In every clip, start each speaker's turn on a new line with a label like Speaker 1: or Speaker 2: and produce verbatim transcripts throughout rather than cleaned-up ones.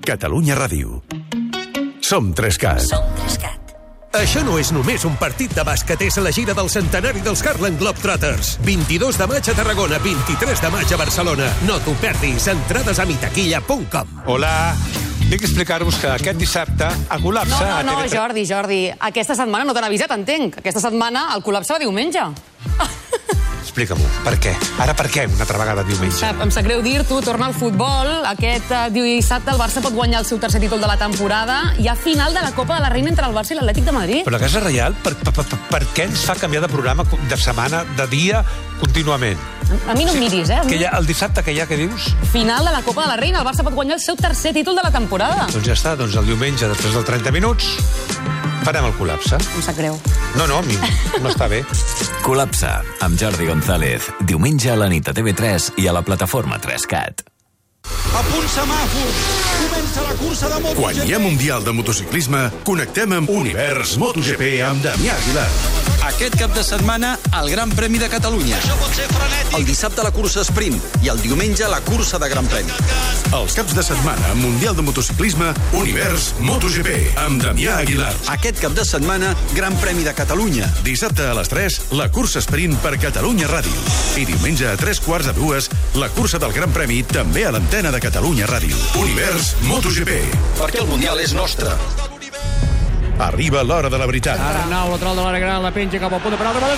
Speaker 1: Catalunya Ràdio. Som tres-cat.
Speaker 2: Som tres-cat.
Speaker 3: Això no és només un partit de bàsquet, és la gira del centenari dels Harlem Globetrotters. vint-i-dos de maig a Tarragona, vint-i-tres de maig a Barcelona. No t'ho perdis, entrades a mitaquilla punt com.
Speaker 4: Hola, vinc a explicar-vos que aquest dissabte a col·lapse...
Speaker 5: No, no, no,
Speaker 4: a T V tres...
Speaker 5: Jordi, Jordi, aquesta setmana no t'han avisat, entenc. Aquesta setmana el col·lapse va diumenge.
Speaker 4: Explica-m'ho, per què? Ara per què una altra vegada diumenge?
Speaker 5: Sap, em sap greu dir-t'ho, torna al futbol. Aquest uh, dissabte el Barça pot guanyar el seu tercer títol de la temporada. Hi ha final de la Copa de la Reina entre el Barça i l'Atlètic de Madrid.
Speaker 4: Però la Casa Reial, per, per, per, per què ens fa canviar de programa de setmana, de dia, contínuament?
Speaker 5: A, a mi no em miris, eh?
Speaker 4: Que hi ha, el dissabte que hi ha, què dius?
Speaker 5: Final de la Copa de la Reina, el Barça pot guanyar el seu tercer títol de la temporada.
Speaker 4: Doncs ja està, doncs el diumenge, després dels trenta minuts, farem el col·lapse.
Speaker 5: Em sap greu.
Speaker 4: No, no, a mi no està bé.
Speaker 2: Col·lapse, amb Jordi González. Diumenge a la nit a T V tres i a la plataforma tres-cat.
Speaker 6: A punt semàfor, comença la cursa de MotoGP.
Speaker 1: Quan hi ha Mundial de Motociclisme, connectem amb Univers MotoGP amb Damià Aguilar.
Speaker 6: Aquest cap de setmana, el Gran Premi de Catalunya. Això pot ser frenètic. El dissabte la cursa sprint i el diumenge la cursa de Gran Premi.
Speaker 1: Els caps de setmana amb Mundial de Motociclisme, Univers MotoGP amb Damià Aguilar.
Speaker 6: Aquest cap de setmana, Gran Premi de Catalunya.
Speaker 1: Dissabte a les tres, la cursa sprint per Catalunya Ràdio. I diumenge a tres quarts de dues, la cursa del Gran Premi també a l'antena de Catalunya Ràdio. Univers MotoGP.
Speaker 6: Perquè el Mundial és nostre.
Speaker 1: Arriba l'hora de la veritat.
Speaker 7: Arnau, lateral de l'àrea gran, la penja cap al punt de penal de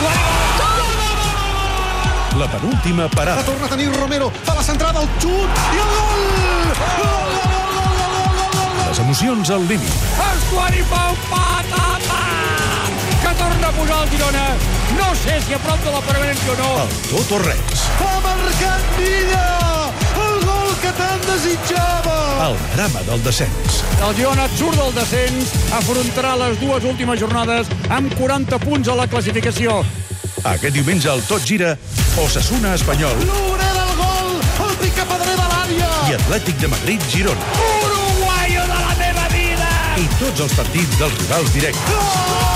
Speaker 1: La penúltima parada.
Speaker 6: La torna a tenir Romero, fa la centrada, el xut i el gol! Gol, gol, gol, gol, gol!
Speaker 1: Les emocions al límit.
Speaker 7: Estuari Pau, patata! Que torna a posar el Girona. No sé si a prop de la permanència o no.
Speaker 1: El tot o res.
Speaker 6: Ha marcat Villa! El gol que tant desitjava!
Speaker 1: El drama del descens.
Speaker 7: El Girona surt del descens, afrontarà les dues últimes jornades amb quaranta punts a la classificació.
Speaker 1: Aquest diumenge el Tot Gira, Osasuna Espanyol.
Speaker 6: L'obrer del gol, el picapedrer de l'àrea.
Speaker 1: I Atlètic de Madrid, Girona.
Speaker 7: Uruguaio de la meva vida!
Speaker 1: I tots els partits dels rivals directes.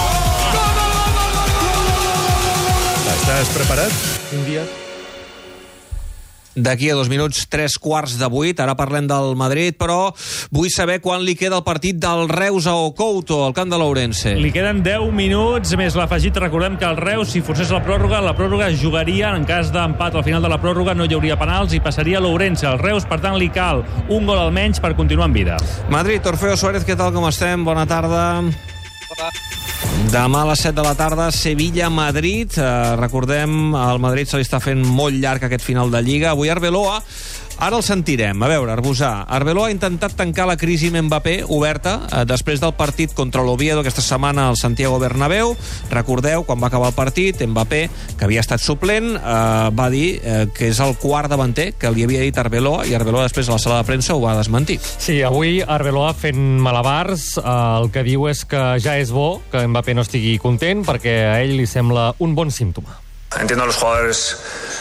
Speaker 1: Estàs preparat?
Speaker 7: Un dia...
Speaker 8: D'aquí a dos minuts, tres quarts de vuit. Ara parlem del Madrid, però vull saber quan li queda el partit del Reus a Ocouto, al camp de l'Ourense.
Speaker 9: Li queden deu minuts, més l'afegit. Recordem que el Reus, si forcés la pròrroga, la pròrroga jugaria. En cas d'empat al final de la pròrroga no hi hauria penals i passaria a l'Ourense. El Reus, per tant, li cal un gol almenys per continuar en vida.
Speaker 8: Madrid, Orfeo Suárez, què tal, com estem? Bona tarda. Hola. Demà a les set de la tarda, Sevilla-Madrid. Eh, recordem, al Madrid se li està fent molt llarg aquest final de Lliga. Avui Arbeloa, ara el sentirem. A veure, Arbusà, Arbeloa ha intentat tancar la crisi amb Mbappé oberta eh, després del partit contra l'Oviedo aquesta setmana al Santiago Bernabéu. Recordeu, quan va acabar el partit, Mbappé, que havia estat suplent, eh, va dir eh, que és el quart davanter que li havia dit Arbeloa, i Arbeloa després a la sala de premsa ho va desmentir.
Speaker 10: Sí, avui Arbeloa fent malabars, eh, el que diu és que ja és bo que Mbappé no estigui content perquè a ell li sembla un bon símptoma.
Speaker 11: Entiendo a los jugadores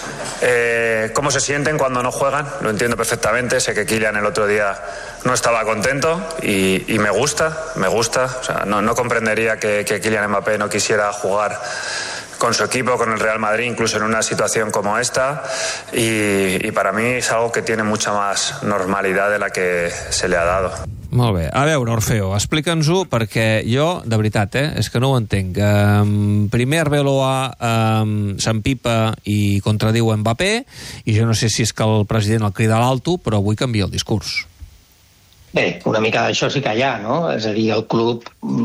Speaker 11: eh, cómo se sienten cuando no juegan, lo entiendo perfectamente. Sé que Kylian el otro día no estaba contento y, y me gusta, me gusta. O sea, no, no comprendería que, que Kylian Mbappé no quisiera jugar con su equipo, con el Real Madrid, incluso en una situación como esta, y, y para mí es algo que tiene mucha más normalidad de la que se le ha dado.
Speaker 8: Molt bé. A veure, Orfeo, explica'ns-ho, perquè jo, de veritat, eh, és que no ho entenc. Um, primer Arbeloa um, s'empipa i contradiu Mbappé, i jo no sé si és que el president el crida a l'alto, però avui canvia el discurs.
Speaker 12: Bé, una mica d'això sí que hi ha, no? És a dir, el club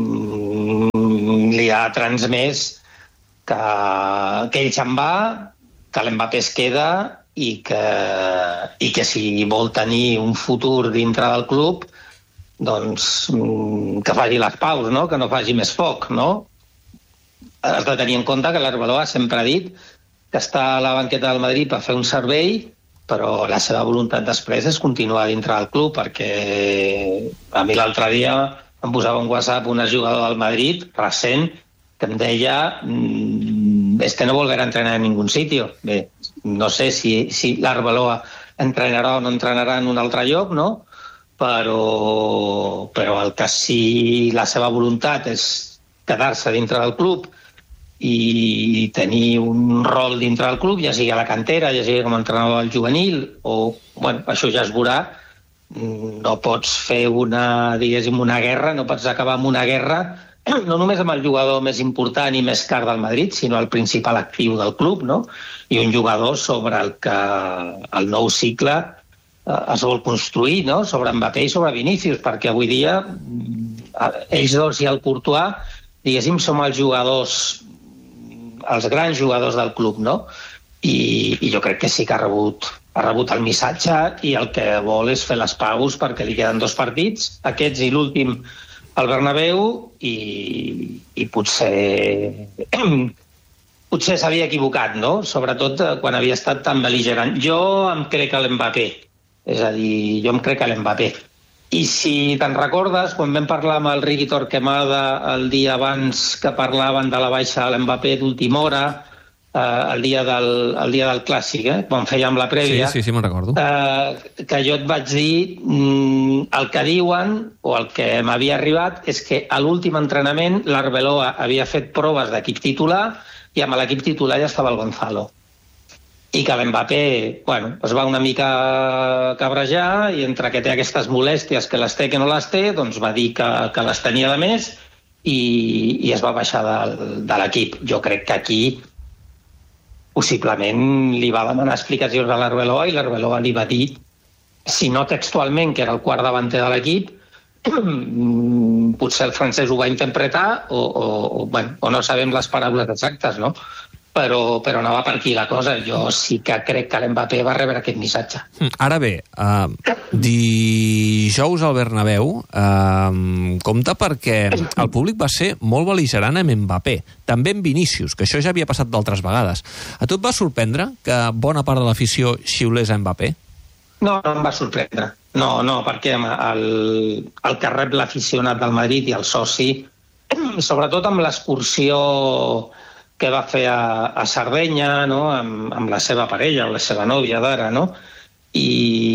Speaker 12: mm, li ha transmès que, que ell se'n va, que l'Mbappé es queda i que, i que si vol tenir un futur dintre del club, doncs que faci les paus, no? Que no faci més foc, no? Has de tenir en compte que l'Arbeloa sempre ha dit que està a la banqueta del Madrid per fer un servei, però la seva voluntat després és continuar dintre del club, perquè a mi l'altre dia em posava un WhatsApp un jugador del Madrid recent que em deia mmm, és que no volverà entrenar en ningún sitio. Bé, no sé si, si l'Arbeloa entrenarà o no entrenarà en un altre lloc, no? Però, però el que sí la seva voluntat és quedar-se dintre del club i tenir un rol dintre del club, ja sigui a la cantera, ja sigui com a entrenador del juvenil, o, bueno, això ja es veurà, no pots fer una, diguéssim, una guerra, no pots acabar amb una guerra, no només amb el jugador més important i més car del Madrid, sinó el principal actiu del club, no? I un jugador sobre el que el nou cicle es vol construir, no? Sobre Mbappé i sobre Vinícius, perquè avui dia ells dos i el Courtois, diguéssim, som els jugadors, els grans jugadors del club, no? I, i jo crec que sí que ha rebut, ha rebut el missatge i el que vol és fer les paus perquè li queden dos partits, aquests i l'últim al Bernabéu, i, i potser potser s'havia equivocat, no? Sobretot quan havia estat tan bel·ligerant. Jo em crec a l'Mbappé, és a dir, jo em crec a l'Mbappé. I si te'n recordes, quan vam parlar amb el Riqui Torquemada el dia abans que parlaven de la baixa de l'Mbappé d'última hora, eh, el, dia del, el dia del Clàssic, eh, quan fèiem la prèvia,
Speaker 8: sí, sí, sí, me'n recordo.
Speaker 12: Eh, que jo et vaig dir mm, el que diuen, o el que m'havia arribat, és que a l'últim entrenament l'Arbeloa havia fet proves d'equip titular i amb l'equip titular ja estava el Gonzalo. I que l'Mbappé, bueno, es va una mica cabrejar i entre que té aquestes molèsties, que les té que no les té, doncs va dir que, que les tenia de més i, i es va baixar de, de l'equip. Jo crec que aquí possiblement li va demanar explicacions a l'Arbeloa i l'Arbeloa li va dir, si no textualment, que era el quart davanter de l'equip, potser el francès ho va interpretar o, o, o, bueno, o no sabem les paraules exactes, no? Però, però anava per aquí la cosa. Jo sí que crec que l'Mbappé va rebre aquest missatge.
Speaker 8: Ara bé, uh, dijous al Bernabéu uh, compta perquè el públic va ser molt bel·ligerant amb Mbappé, també amb Vinícius, que això ja havia passat d'altres vegades. A tu et va sorprendre que bona part de l'afició xiulés a Mbappé?
Speaker 12: No, no em va sorprendre. No, no, perquè el, el que rep l'aficionat del Madrid i el soci, sobretot amb l'excursió que va fer a, a Sardenya, no? amb, amb la seva parella, la seva nòvia d'ara, no? I,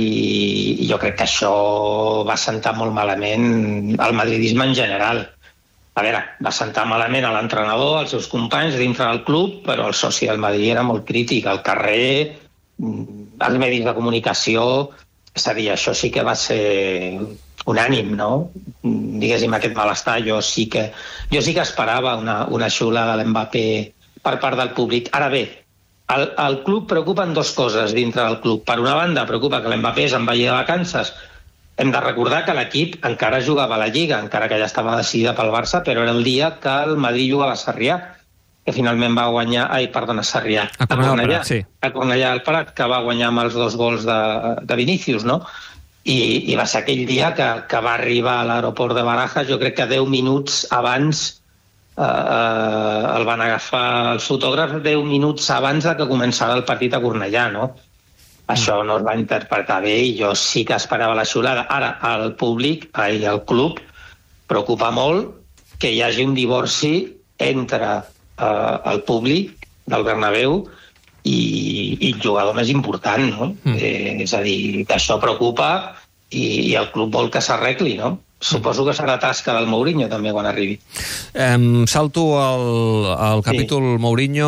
Speaker 12: i jo crec que això va sentar molt malament al madridisme en general. A veure, va sentar malament a l'entrenador, als seus companys dintre del club, però el soci del Madrid era molt crític. Al carrer, als medis de comunicació, és a dir, això sí que va ser unànim, no? Diguéssim, aquest malestar. Jo sí que, jo sí que esperava una, una xiulada de l'Mbappé per part del públic. Ara bé, el, el club preocupen dues coses dintre del club. Per una banda, preocupa que l'Mbappé se'n vagi de vacances. Hem de recordar que l'equip encara jugava a la Lliga, encara que ja estava decidida pel Barça, però era el dia que el Madrid jugava a Sarrià, que finalment va guanyar... Ai, perdona, Sarrià.
Speaker 8: A Cornellà, sí.
Speaker 12: A Cornellà al Prat, que va guanyar amb els dos gols de, de Vinícius, no? I, i va ser aquell dia que, que va arribar a l'aeroport de Barajas. Jo crec que deu minuts abans eh, eh, el van agafar els fotògrafs, deu minuts abans de que començara el partit a Cornellà, no? Això no es va interpretar bé i jo sí que esperava la xiulada. Ara, el públic, ai, el club, preocupa molt que hi hagi un divorci entre eh, el públic del Bernabéu i, i el jugador més important, no? Mm. Eh, és a dir, que això preocupa i, i el club vol que s'arregli, no? Suposo que serà tasca del Mourinho també quan arribi.
Speaker 8: Um, salto al, al capítol sí. Mourinho,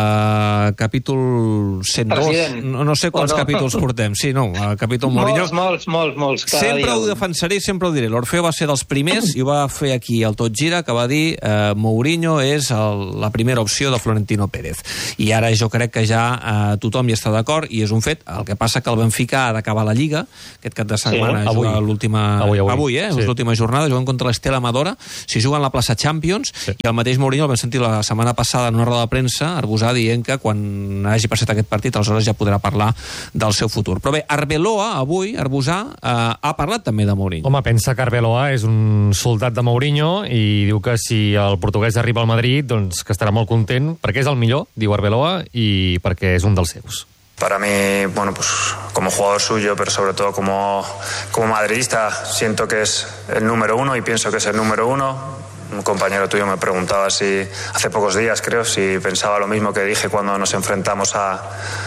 Speaker 8: uh, capítol cent dos. No, no sé quants oh, no. capítols portem. Sí, no, el capítol Mourinho.
Speaker 12: Molts, molts, molts. molts
Speaker 8: sempre dia. Ho defensaré i sempre ho diré. L'Orfeo va ser dels primers i ho va fer aquí el Tot Gira, que va dir uh, Mourinho és el, la primera opció de Florentino Pérez. I ara jo crec que ja uh, tothom hi està d'acord i és un fet. El que passa que el Benfica ha d'acabar la Lliga. Aquest cap de setmana sí, juga l'última...
Speaker 10: Avui, avui.
Speaker 8: avui, eh? Sí. L'última jornada, juguen contra l'Estela Amadora, si juguen la plaça Champions, sí. I el mateix Mourinho el vam sentir la setmana passada en una roda de premsa Arbusà dient que quan hagi passat aquest partit aleshores ja podrà parlar del seu futur. Però bé, Arbeloa avui, Arbusà, eh, ha parlat també de Mourinho.
Speaker 10: Home, pensa que Arbeloa és un soldat de Mourinho i diu que si el portuguès arriba al Madrid, doncs que estarà molt content perquè és el millor, diu Arbeloa, i perquè és un dels seus.
Speaker 11: Para mí, bueno, pues como jugador suyo, pero sobre todo como, como madridista, siento que es el número uno y pienso que es el número uno. Un compañero tuyo me preguntaba si, hace pocos días creo, si pensaba lo mismo que dije cuando nos enfrentamos a,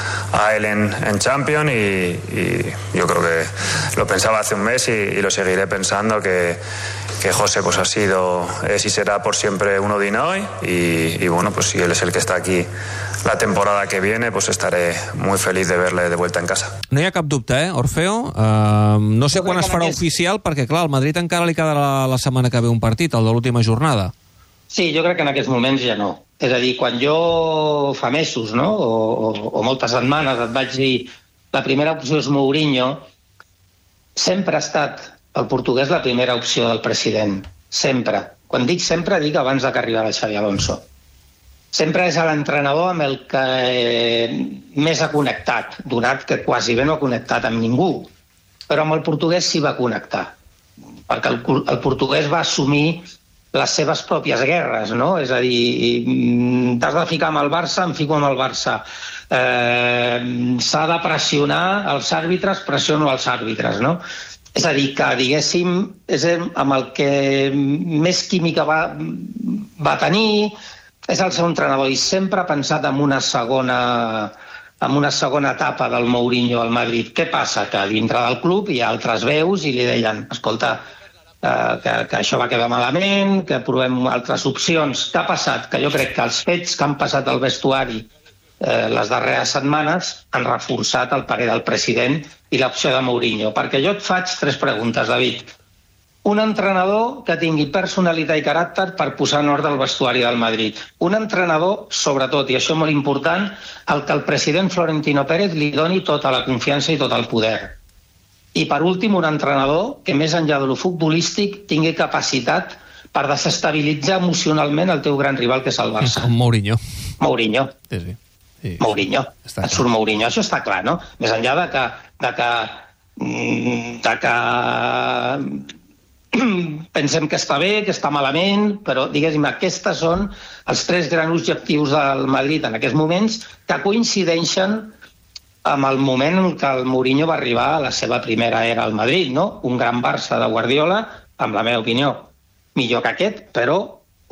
Speaker 11: a él en, en Champions y, y yo creo que lo pensaba hace un mes y, y lo seguiré pensando, que, que José pues ha sido, es y será por siempre un Odinoy y, y bueno, pues si él es el que está aquí la temporada que viene, pues estaré muy feliz de verle de vuelta en casa.
Speaker 8: No hi ha cap dubte, eh, Orfeo? Uh, no sé quan es farà aquest... oficial, perquè clar, al Madrid encara li quedarà la, la setmana que ve un partit, el de l'última jornada.
Speaker 12: Sí, jo crec que en aquests moments ja no. És a dir, quan jo fa mesos, no?, o, o, o moltes setmanes et vaig dir la primera opció és Mourinho, sempre ha estat el portuguès la primera opció del president. Sempre. Quan dic sempre, dic abans que arribara el Xabi Alonso. Sempre és l'entrenador amb el que eh, més ha connectat, donat que quasi bé no ha connectat amb ningú. Però amb el portuguès sí va connectar, perquè el, el portuguès va assumir les seves pròpies guerres, no? És a dir, t'has de ficar amb el Barça, em fico amb el Barça. Eh, s'ha de pressionar els àrbitres, pressiono els àrbitres, no? És a dir, que, diguéssim, és amb el que més química va, va tenir, és el seu entrenador, i sempre ha pensat en una segona, en una segona etapa del Mourinho al Madrid. Què passa? Que dintre del club hi ha altres veus i li deien, escolta, eh, que, que això va quedar malament, que provem altres opcions. Què ha passat? Que jo crec que els fets que han passat al vestuari eh, les darreres setmanes han reforçat el parer del president i l'opció de Mourinho. Perquè jo et faig tres preguntes, David. Un entrenador que tingui personalitat i caràcter per posar en ordre el vestuari del Madrid. Un entrenador, sobretot, i això és molt important, el que el president Florentino Pérez li doni tota la confiança i tot el poder. I, per últim, un entrenador que, més enllà de lo futbolístic, tingui capacitat per desestabilitzar emocionalment el teu gran rival, que és el Barça.
Speaker 8: Mourinho.
Speaker 12: Mourinho.
Speaker 8: Sí, sí. Sí.
Speaker 12: Mourinho.
Speaker 8: Està
Speaker 12: Et surt Mourinho. Això està clar, no? Més enllà de que... De que, de que pensem que està bé, que està malament, però, diguéssim, aquests són els tres grans objectius del Madrid en aquests moments, que coincideixen amb el moment en què el Mourinho va arribar a la seva primera era al Madrid, no? Un gran Barça de Guardiola, amb la meva opinió, millor que aquest, però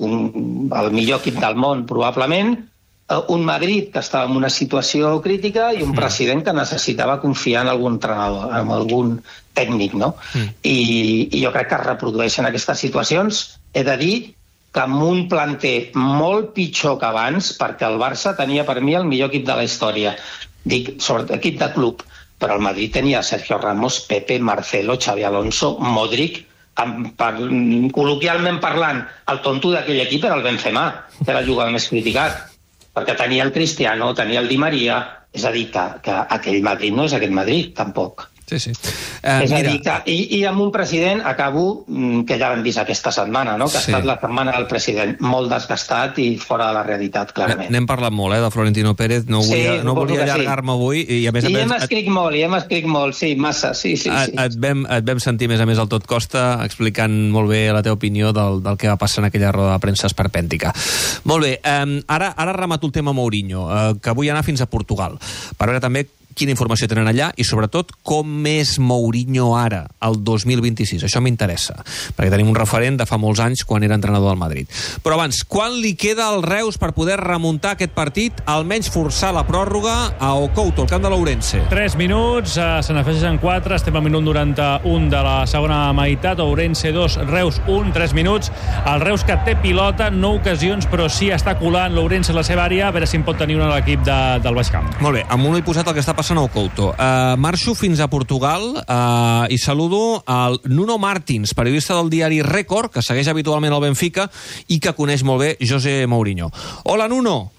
Speaker 12: un, el millor equip del món, probablement, un Madrid que estava en una situació crítica i un president que necessitava confiar en algun entrenador, en algun tècnic, no? Mm. I, I jo crec que es reprodueixen aquestes situacions. He de dir que amb un planter molt pitjor que abans, perquè el Barça tenia per mi el millor equip de la història, dic, sobretot equip de club, però el Madrid tenia Sergio Ramos, Pepe, Marcelo, Xavi Alonso, Modric, amb, per, col·loquialment parlant, el tonto d'aquell equip era el Benzema, que era el jugador més criticat, perquè tenia el Cristiano, tenia el Di Maria, és a dir, que, que aquell Madrid no és aquest Madrid, tampoc.
Speaker 8: Sí, sí.
Speaker 12: Uh, és a dir, que, i, i amb un president, acabo, que ja l'hem vist aquesta setmana, no? Que sí. Ha estat la setmana del president molt desgastat i fora de la realitat, clarament.
Speaker 8: N'hem parlat molt, eh, de Florentino Pérez, no volia,
Speaker 12: sí,
Speaker 8: no volia allargar-me sí. avui. I, a més,
Speaker 12: I
Speaker 8: a
Speaker 12: hem
Speaker 8: més,
Speaker 12: escrit et... molt, i hem escrit molt, sí, massa, sí, sí.
Speaker 8: Et,
Speaker 12: sí.
Speaker 8: Et, vam, et vam sentir, a més a més, al Tot Costa, explicant molt bé la teva opinió del, del que va passar en aquella roda de premsa esperpèntica. Molt bé, eh, ara, ara remato el tema Mourinho, eh, que vull anar fins a Portugal, per veure també quina informació tenen allà i, sobretot, com és Mourinho ara, el dos mil vint-i-sis. Això m'interessa, perquè tenim un referent de fa molts anys quan era entrenador del Madrid. Però abans, quan li queda al Reus per poder remuntar aquest partit, almenys forçar la pròrroga a Ocouto, al camp de l'Ourense?
Speaker 9: tres minuts, eh, se n'afegeixen quatre, estem al minut noranta-un de la segona meitat, Ourense dos, Reus un, tres minuts. El Reus que té pilota, no ocasions, però sí està colant l'Ourense a la seva àrea, a veure si en pot tenir una a l'equip de, del Baix Camp.
Speaker 8: Molt bé, amb un he posat el que està passant a Ocouto. Uh, marxo fins a Portugal uh, i saludo al Nuno Martins, periodista del diari Record, que segueix habitualment al Benfica i que coneix molt bé José Mourinho. Hola, Nuno.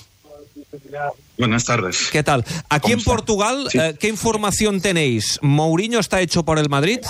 Speaker 13: Buenas tardes.
Speaker 8: ¿Qué tal? Aquí en Portugal, sí. eh, ¿qué información tenéis? ¿Mourinho está hecho por el Madrid?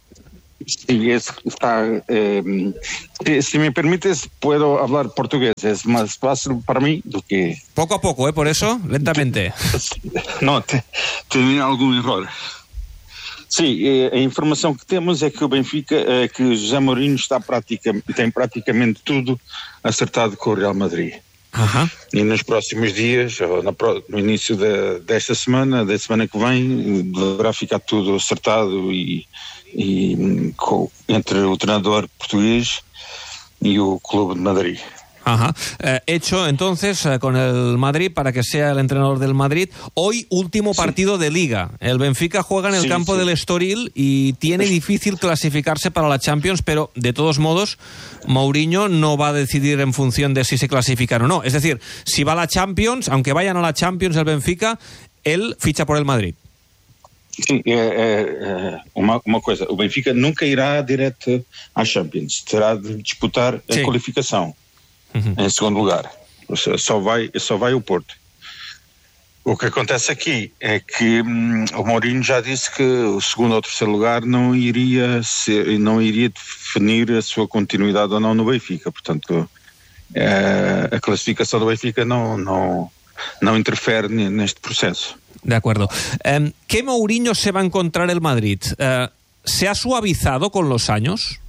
Speaker 13: Sí, es, está... Eh, si me permites, puedo hablar portugués. Es más fácil para mí do que...
Speaker 8: Poco a poco, ¿eh? Por eso, lentamente.
Speaker 13: No, te, tenía algún error. Sim, a informação que temos é que o Benfica, é que José Mourinho está pratica, tem praticamente tudo acertado com o Real Madrid.
Speaker 8: Uh-huh.
Speaker 13: E nos próximos dias, ou na, no início de, desta semana, da semana que vem, deverá ficar tudo acertado e, e com, entre o treinador português e o Clube de Madrid.
Speaker 8: Ajá. Eh, hecho entonces eh, con el Madrid para que sea el entrenador del Madrid. Hoy último partido sí. de Liga. El Benfica juega en el sí, campo sí. del Estoril y tiene difícil clasificarse para la Champions, pero de todos modos Mourinho no va a decidir en función de si se clasifican o no. Es decir, si va a la Champions, aunque vayan a la Champions el Benfica, él ficha por el Madrid.
Speaker 13: Sim, é, é, uma, uma coisa, o Benfica nunca irá direto à Champions, terá de disputar a Sim. qualificação uhum. em segundo lugar, só vai, só vai o Porto. O que acontece aqui é que hum, o Mourinho já disse que o segundo ou terceiro lugar não iria, ser, não iria definir a sua continuidade ou não no Benfica, portanto é, a classificação do Benfica não, não, não interfere neste processo.
Speaker 8: De acuerdo. Eh, ¿Qué Mourinho se va a encontrar el Madrid? Eh, ¿Se ha suavizado con los años?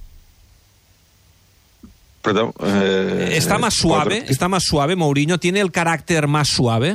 Speaker 13: Perdón. Eh,
Speaker 8: ¿Está más suave?
Speaker 13: Otro...
Speaker 8: ¿Está más suave Mourinho? ¿Tiene el carácter más suave?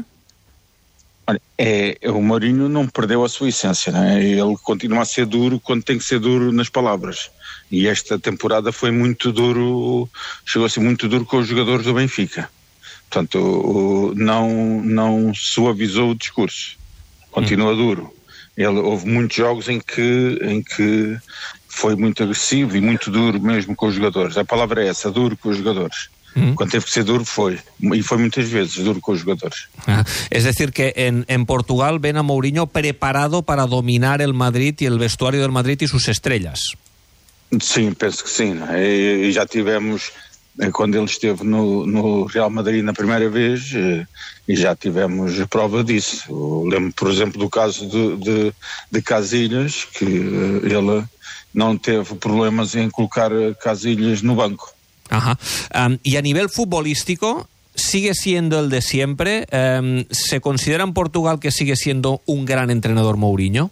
Speaker 13: É, o Mourinho não perdeu a sua essência, não é? Ele continua a ser duro quando tem que ser duro nas palavras. E esta temporada foi muito duro, chegou a ser muito duro com os jogadores do Benfica. Portanto, não, não suavizou o discurso. Continua hum. duro. Ele, houve muitos jogos em que, em que foi muito agressivo e muito duro mesmo com os jogadores. A palavra é essa, duro com os jogadores. Hum. Quando teve que ser duro foi. E foi muitas vezes duro com os jogadores.
Speaker 8: Ah, es decir, que en, en Portugal ven a Mourinho preparado para dominar el Madrid y el vestuario del Madrid y sus estrellas.
Speaker 13: Sim, penso que sim. E, e já tivemos... Quando ele esteve no, no Real Madrid na primeira vez, e já tivemos prova disso. Eu lembro, por exemplo, do caso de, de, de Casillas, que ele não teve problemas em colocar Casillas no banco.
Speaker 8: Ajá. Um, y a nivel futbolístico, ¿sigue siendo el de siempre? Um, ¿Se considera en Portugal que sigue siendo un gran entrenador Mourinho?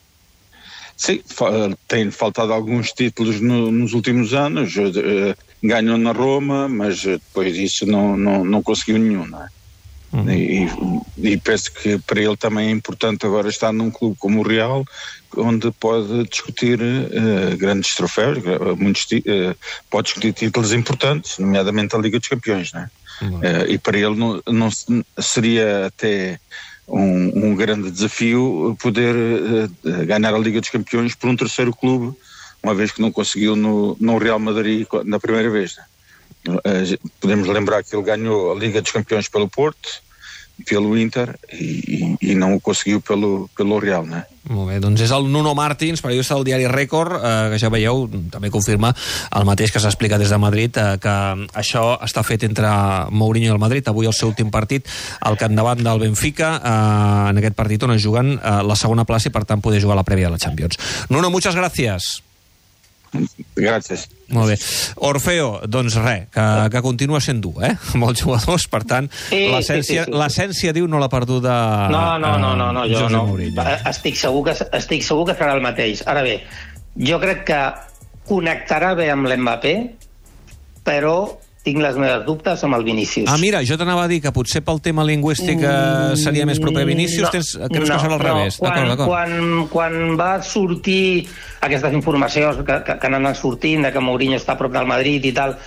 Speaker 13: Sim, tem faltado alguns títulos no, nos últimos anos, ganhou na Roma, mas depois disso não, não, não conseguiu nenhum, não é? Uhum. E, e penso que para ele também é importante agora estar num clube como o Real, onde pode discutir uh, grandes troféus, muitos, uh, pode discutir títulos importantes, nomeadamente a Liga dos Campeões, não é? Uhum. Uh, e para ele não, não seria até... Um, um grande desafio poder uh, ganhar a Liga dos Campeões por um terceiro clube, uma vez que não conseguiu no, no Real Madrid na primeira vez. Uh, podemos lembrar que ele ganhou a Liga dos Campeões pelo Porto, pelo Inter, i, i no ho conseguiu pelo, pelo Real, no?
Speaker 8: Molt bé, doncs és el Nuno Martins, periodista del diari Rècord, eh, que ja veieu, també confirma el mateix que s'ha explicat des de Madrid, eh, que això està fet entre Mourinho i el Madrid. Avui el seu últim partit al capdavant del Benfica, eh, en aquest partit on es juguen eh, la segona plaça i per tant poder jugar la prèvia de la Champions. Nuno, muchas gracias.
Speaker 13: Gràcies.
Speaker 8: Molt bé. Orfeo, doncs res, que, que continua sent dur, eh? Molts jugadors, per tant, sí, l'essència, sí, sí, sí. l'essència, diu, no l'ha perduda...
Speaker 12: No, no, no, no, no jo
Speaker 8: José
Speaker 12: no.
Speaker 8: Mourinho.
Speaker 12: Estic segur, que, estic segur que farà el mateix. Ara bé, jo crec que connectarà bé amb l'Mbappé, però tinc les meves dubtes amb el Vinícius.
Speaker 8: Ah, mira, jo t'anava a dir que potser pel tema lingüístic eh, seria més proper a Vinícius, no, tens, creus no, que serà al revés?
Speaker 12: No, quan, d'acord, quan, quan va sortir aquestes informacions que, que, que han anat sortint, de que Mourinho està a prop del Madrid i tal,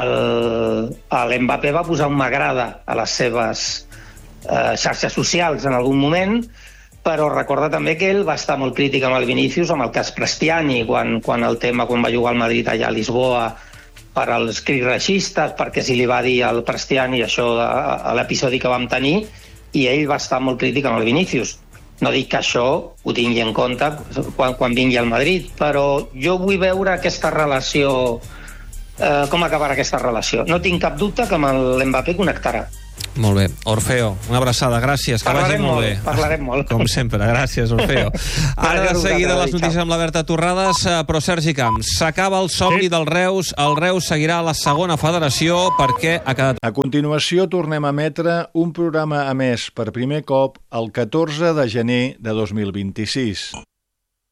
Speaker 12: l'Mbappé va posar un m'agrada a les seves eh, xarxes socials en algun moment, però recorda també que ell va estar molt crític amb el Vinícius, amb el cas Prestiani, quan, quan el tema, quan va jugar al Madrid allà a Lisboa, per als crits racistes, perquè si li va dir al Prestiani això a l'episodi que vam tenir, i ell va estar molt crític amb el Vinícius. No dic que això ho tingui en compte quan, quan vingui al Madrid, però jo vull veure aquesta relació, eh, com acabarà aquesta relació. No tinc cap dubte que amb l'Mbappé connectarà.
Speaker 8: Molt bé. Orfeo, una abraçada, gràcies, que
Speaker 12: parlarem
Speaker 8: vagi molt, molt bé.
Speaker 12: Parlarem molt.
Speaker 8: Com sempre, gràcies, Orfeo. Ara de seguida les notícies amb la Berta Torrades, però Sergi Camps, s'acaba el somni sí. del Reus, el Reus seguirà a la segona federació perquè ha quedat...
Speaker 14: A continuació tornem a emetre un programa a més per primer cop el catorze de gener de dos mil vint-i-sis.